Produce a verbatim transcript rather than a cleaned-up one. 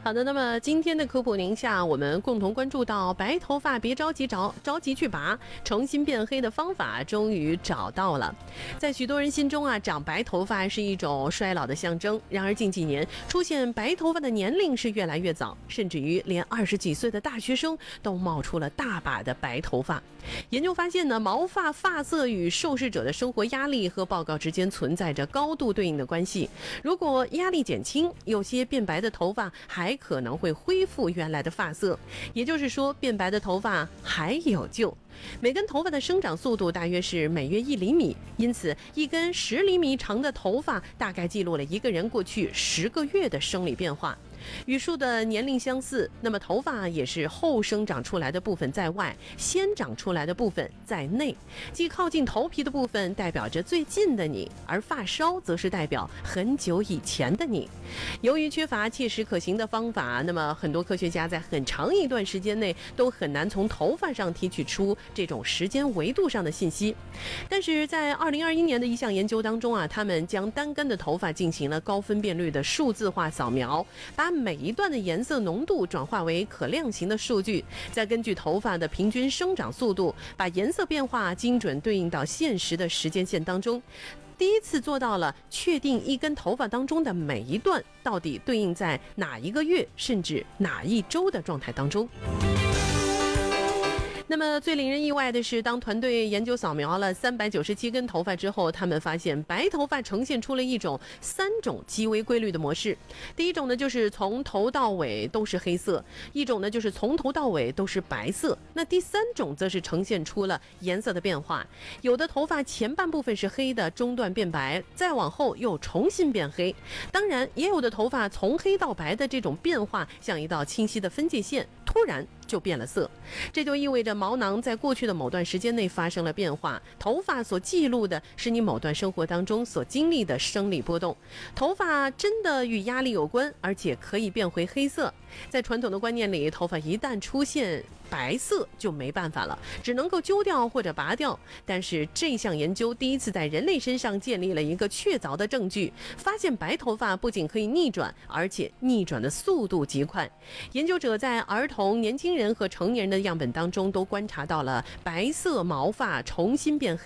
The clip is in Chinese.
好的，那么今天的科普宁夏，我们共同关注到白头发别着急着着急去拔，重新变黑的方法终于找到了。在许多人心中啊，长白头发是一种衰老的象征。然而近几年出现白头发的年龄是越来越早，甚至于连二十几岁的大学生都冒出了大把的白头发。研究发现呢，毛发发色与受试者的生活压力和报告之间存在着高度对应的关系。如果压力减轻，有些变白的头发还可能会恢复原来的发色，也就是说，变白的头发还有救。每根头发的生长速度大约是每月一厘米，因此一根十厘米长的头发大概记录了一个人过去十个月的生理变化。与树的年龄相似，那么头发也是后生长出来的部分在外，先长出来的部分在内。即靠近头皮的部分代表着最近的你，而发梢则是代表很久以前的你。由于缺乏切实可行的方法，那么很多科学家在很长一段时间内都很难从头发上提取出这种时间维度上的信息。但是在二零二一年的一项研究当中啊，他们将单根的头发进行了高分辨率的数字化扫描，把每一段的颜色浓度转化为可量型的数据，再根据头发的平均生长速度，把颜色变化精准对应到现实的时间线当中。第一次做到了确定一根头发当中的每一段到底对应在哪一个月甚至哪一周的状态当中。那么最令人意外的是，当团队研究扫描了三百九十七根头发之后，他们发现白头发呈现出了一种三种极为规律的模式。第一种呢，就是从头到尾都是黑色；一种呢，就是从头到尾都是白色。那第三种则是呈现出了颜色的变化，有的头发前半部分是黑的，中段变白，再往后又重新变黑。当然，也有的头发从黑到白的这种变化，像一道清晰的分界线，突然就变了色。这就意味着毛囊在过去的某段时间内发生了变化，头发所记录的是你某段生活当中所经历的生理波动。头发真的与压力有关，而且可以变回黑色。在传统的观念里，头发一旦出现白色就没办法了，只能够揪掉或者拔掉。但是这项研究第一次在人类身上建立了一个确凿的证据，发现白头发不仅可以逆转，而且逆转的速度极快。研究者在儿童、年轻人和成年人的样本当中都观察到了白色毛发重新变黑